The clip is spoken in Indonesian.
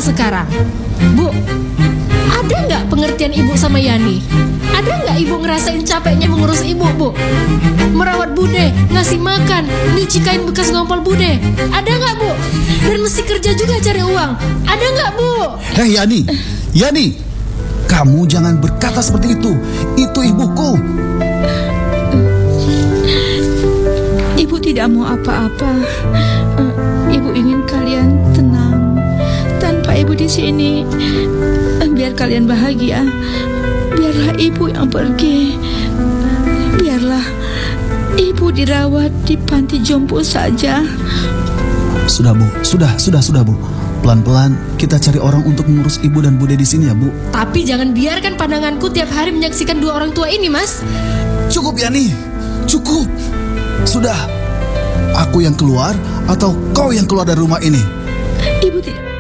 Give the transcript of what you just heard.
sekarang. Bu, ada nggak pengertian ibu sama Yani? Ada nggak ibu ngerasain capeknya mengurus ibu, Bu? Merawat bude, ngasih makan, nyuci kain bekas ngompol bude. Ada nggak, Bu? Dan mesti kerja juga cari uang. Ada nggak, Bu? Hei Yani, Yani, kamu jangan berkata seperti itu. Itu ibuku. Ibu tidak mau apa-apa. Ibu ingin kalian tenang. Tanpa ibu di sini, biar kalian bahagia. Biarlah ibu yang pergi. Biarlah ibu dirawat di panti jompo saja. Sudah Bu, sudah Bu. Pelan-pelan kita cari orang untuk mengurus ibu dan bude di sini ya Bu. Tapi jangan biarkan pandanganku tiap hari menyaksikan dua orang tua ini, Mas. Cukup Yani, cukup. Sudah, aku yang keluar atau kau yang keluar dari rumah ini? Ibu tidak